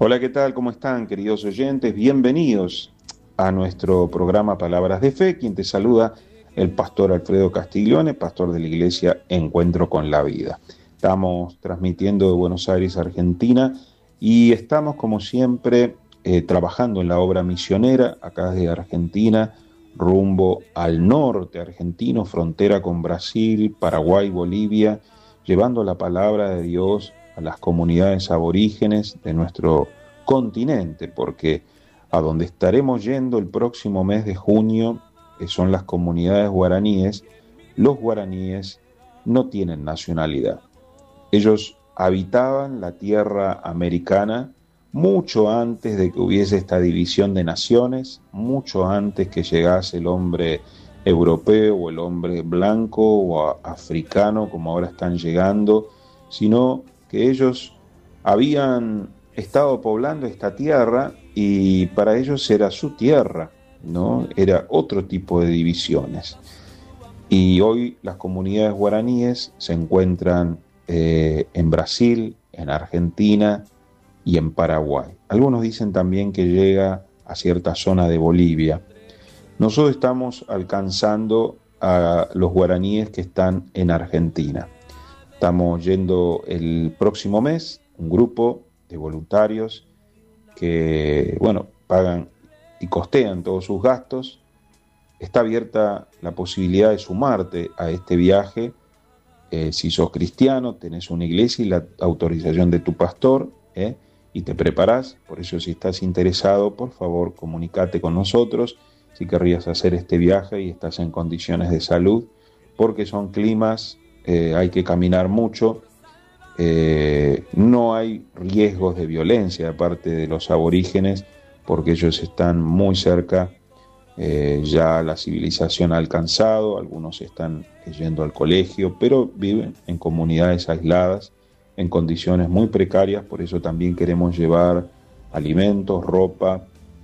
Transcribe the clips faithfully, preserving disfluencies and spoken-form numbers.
Hola, ¿qué tal? ¿Cómo están, queridos oyentes? Bienvenidos a nuestro programa Palabras de Fe. Quien te saluda, el pastor Alfredo Castiglione, pastor de la iglesia Encuentro con la Vida. Estamos transmitiendo de Buenos Aires, Argentina, y estamos, como siempre, eh, trabajando en la obra misionera, acá desde Argentina, rumbo al norte argentino, frontera con Brasil, Paraguay, Bolivia, llevando la palabra de Dios a las comunidades aborígenes de nuestro continente, porque a donde estaremos yendo el próximo mes de junio, que son las comunidades guaraníes, los guaraníes no tienen nacionalidad. Ellos habitaban la tierra americana mucho antes de que hubiese esta división de naciones, mucho antes que llegase el hombre europeo o el hombre blanco o africano, como ahora están llegando, sino que ellos habían estado poblando esta tierra y para ellos era su tierra, ¿no? Era otro tipo de divisiones. Y hoy las comunidades guaraníes se encuentran eh, en Brasil, en Argentina y en Paraguay. Algunos dicen también que llega a cierta zona de Bolivia. Nosotros estamos alcanzando a los guaraníes que están en Argentina. Estamos yendo el próximo mes, un grupo de voluntarios que, bueno, pagan y costean todos sus gastos. Está abierta la posibilidad de sumarte a este viaje. Eh, si sos cristiano, tenés una iglesia y la autorización de tu pastor, ¿eh? y te preparás. Por eso, si estás interesado, por favor, comunícate con nosotros si querrías hacer este viaje y estás en condiciones de salud, porque son climas... Eh, hay que caminar mucho, eh, no hay riesgos de violencia de parte de los aborígenes porque ellos están muy cerca, eh, ya la civilización ha alcanzado, algunos están yendo al colegio, pero viven en comunidades aisladas, en condiciones muy precarias. Por eso también queremos llevar alimentos, ropa,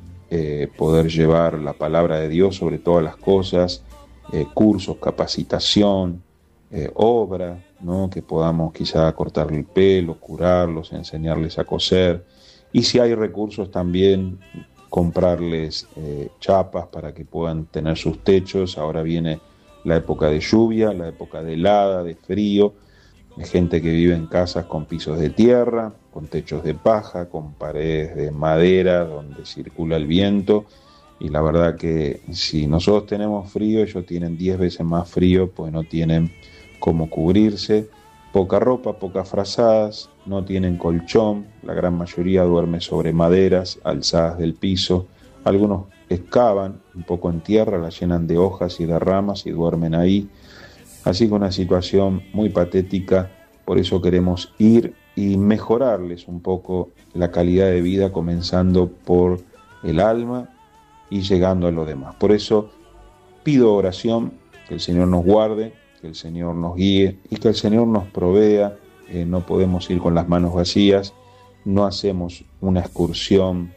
eh, poder llevar la palabra de Dios sobre todas las cosas, eh, cursos, capacitación, Eh, obra, ¿no? Que podamos quizá cortarle el pelo, curarlos, enseñarles a coser, y si hay recursos también comprarles eh, chapas para que puedan tener sus techos. Ahora viene la época de lluvia, la época de helada, de frío, de gente que vive en casas con pisos de tierra, con techos de paja, con paredes de madera donde circula el viento. Y la verdad que si nosotros tenemos frío, ellos tienen diez veces más frío, pues no tienen cómo cubrirse, poca ropa, pocas frazadas, no tienen colchón, la gran mayoría duerme sobre maderas alzadas del piso, algunos excavan un poco en tierra, la llenan de hojas y de ramas y duermen ahí. Así que una situación muy patética. Por eso queremos ir y mejorarles un poco la calidad de vida, comenzando por el alma y llegando a lo demás. Por eso pido oración, que el Señor nos guarde, que el Señor nos guíe y que el Señor nos provea. Eh, no podemos ir con las manos vacías, no hacemos una excursión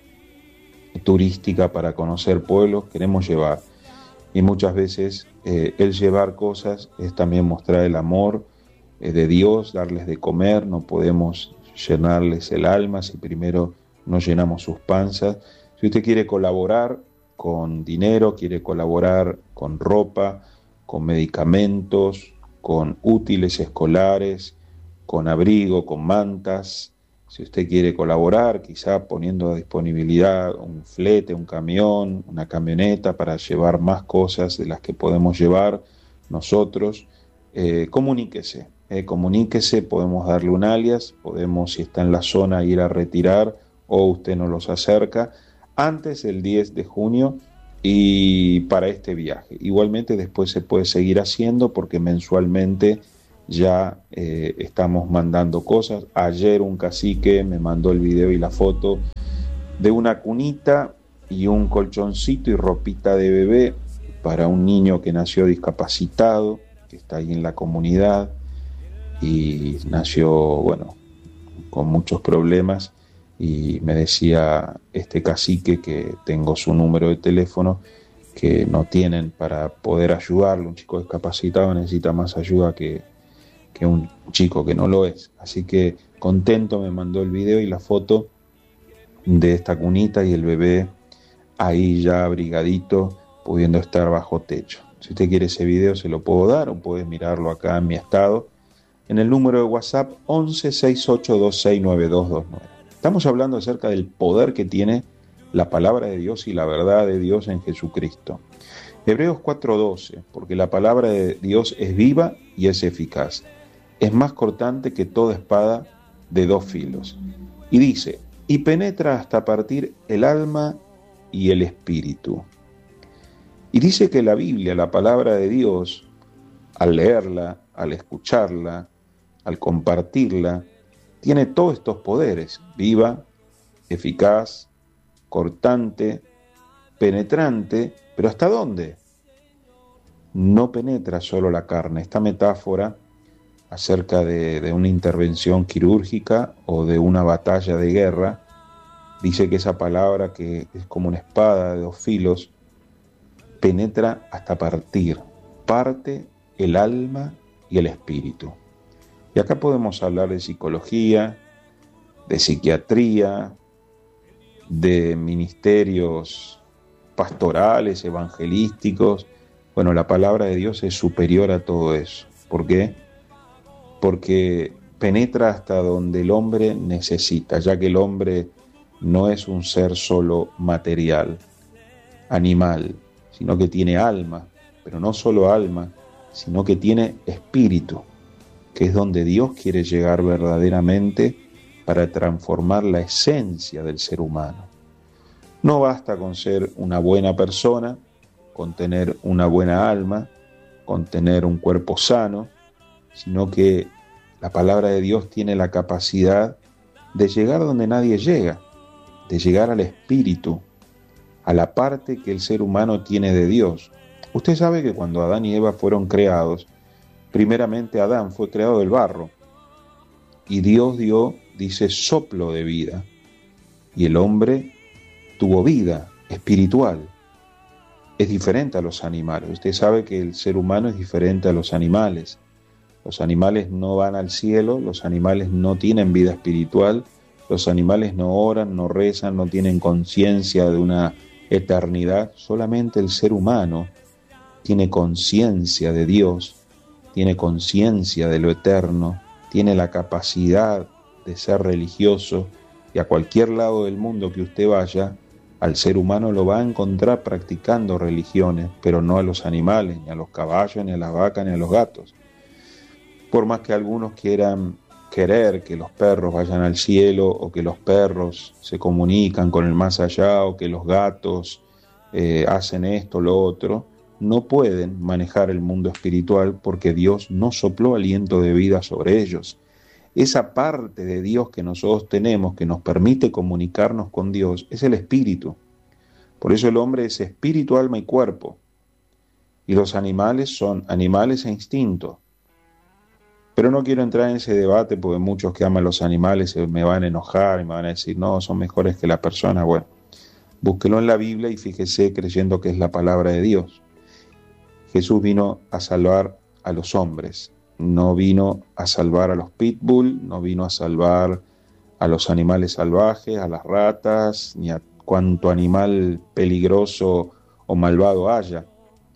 turística para conocer pueblos, queremos llevar. Y muchas veces eh, el llevar cosas es también mostrar el amor eh, de Dios, darles de comer. No podemos llenarles el alma si primero no llenamos sus panzas. Si usted quiere colaborar con dinero, quiere colaborar con ropa, con medicamentos, con útiles escolares, con abrigo, con mantas. Si usted quiere colaborar, quizá poniendo a disponibilidad un flete, un camión, una camioneta para llevar más cosas de las que podemos llevar nosotros, eh, comuníquese, eh, comuníquese, podemos darle un alias, podemos, si está en la zona, ir a retirar o usted nos los acerca antes del diez de junio. Y para este viaje, igualmente después se puede seguir haciendo porque mensualmente ya eh, estamos mandando cosas. Ayer un cacique me mandó el video y la foto de una cunita y un colchoncito y ropita de bebé para un niño que nació discapacitado, que está ahí en la comunidad y nació, bueno, con muchos problemas. Y me decía este cacique, que tengo su número de teléfono, que no tienen para poder ayudarlo. Un chico discapacitado necesita más ayuda que, que un chico que no lo es. Así que contento, me mandó el video y la foto de esta cunita y el bebé ahí ya abrigadito, pudiendo estar bajo techo. Si usted quiere ese video se lo puedo dar o puede mirarlo acá en mi estado, en el número de WhatsApp once sesenta y ocho veintiséis noventa y dos veintinueve. Estamos hablando acerca del poder que tiene la palabra de Dios y la verdad de Dios en Jesucristo. Hebreos cuatro doce, porque la palabra de Dios es viva y es eficaz. Es más cortante que toda espada de dos filos. Y dice, y penetra hasta partir el alma y el espíritu. Y dice que la Biblia, la palabra de Dios, al leerla, al escucharla, al compartirla, tiene todos estos poderes: viva, eficaz, cortante, penetrante. ¿Pero hasta dónde? No penetra solo la carne. Esta metáfora acerca de, de una intervención quirúrgica o de una batalla de guerra, dice que esa palabra, que es como una espada de dos filos, penetra hasta partir, parte el alma y el espíritu. Y acá podemos hablar de psicología, de psiquiatría, de ministerios pastorales, evangelísticos. Bueno, la palabra de Dios es superior a todo eso. ¿Por qué? Porque penetra hasta donde el hombre necesita, ya que el hombre no es un ser solo material, animal, sino que tiene alma, pero no solo alma, sino que tiene espíritu, que es donde Dios quiere llegar verdaderamente para transformar la esencia del ser humano. No basta con ser una buena persona, con tener una buena alma, con tener un cuerpo sano, sino que la palabra de Dios tiene la capacidad de llegar donde nadie llega, de llegar al espíritu, a la parte que el ser humano tiene de Dios. Usted sabe que cuando Adán y Eva fueron creados, primeramente Adán fue creado del barro, y Dios dio, dice, soplo de vida, y el hombre tuvo vida espiritual. Es diferente a los animales. Usted sabe que el ser humano es diferente a los animales. Los animales no van al cielo, los animales no tienen vida espiritual, los animales no oran, no rezan, no tienen conciencia de una eternidad. Solamente el ser humano tiene conciencia de Dios, tiene conciencia de lo eterno, tiene la capacidad de ser religioso, y a cualquier lado del mundo que usted vaya, al ser humano lo va a encontrar practicando religiones, pero no a los animales, ni a los caballos, ni a las vacas, ni a los gatos. Por más que algunos quieran querer que los perros vayan al cielo, o que los perros se comunican con el más allá, o que los gatos eh, hacen esto, lo otro, no pueden manejar el mundo espiritual porque Dios no sopló aliento de vida sobre ellos. Esa parte de Dios que nosotros tenemos, que nos permite comunicarnos con Dios, es el espíritu. Por eso el hombre es espíritu, alma y cuerpo. Y los animales son animales e instintos. Pero no quiero entrar en ese debate porque muchos que aman los animales me van a enojar y me van a decir, no, son mejores que la persona. Bueno, búsquelo en la Biblia y fíjese creyendo que es la palabra de Dios. Jesús vino a salvar a los hombres. No vino a salvar a los pitbull, no vino a salvar a los animales salvajes, a las ratas, ni a cuanto animal peligroso o malvado haya.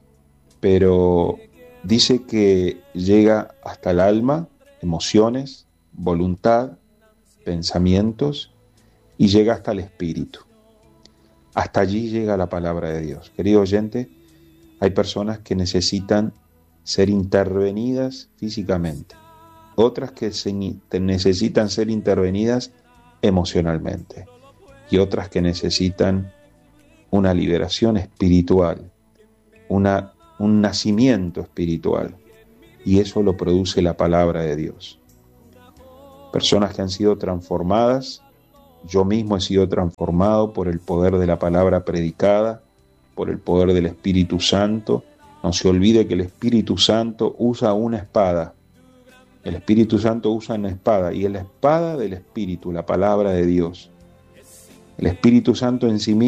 Pero dice que llega hasta el alma, emociones, voluntad, pensamientos, y llega hasta el espíritu. Hasta allí llega la palabra de Dios. Querido oyente, hay personas que necesitan ser intervenidas físicamente, otras que se necesitan ser intervenidas emocionalmente, y otras que necesitan una liberación espiritual, una, un nacimiento espiritual, y eso lo produce la palabra de Dios. Personas que han sido transformadas, yo mismo he sido transformado por el poder de la palabra predicada, por el poder del Espíritu Santo. No se olvide que el Espíritu Santo usa una espada. El Espíritu Santo usa una espada, y es la espada del Espíritu, la palabra de Dios. El Espíritu Santo en sí mismo